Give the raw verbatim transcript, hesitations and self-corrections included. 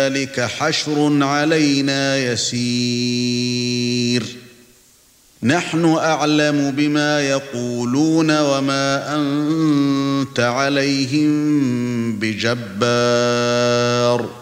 ذلك حشر علينا يسير نحن أعلم بما يقولون وما أنت عليهم بجبار